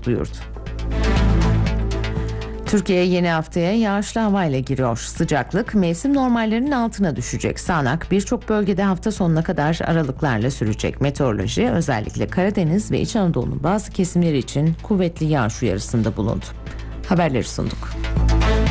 duyurdu. Türkiye yeni haftaya yağışlı havayla giriyor. Sıcaklık mevsim normallerinin altına düşecek. Sağanak birçok bölgede hafta sonuna kadar aralıklarla sürecek. Meteoroloji özellikle Karadeniz ve İç Anadolu'nun bazı kesimleri için kuvvetli yağış uyarısında bulundu. Haberleri sunduk.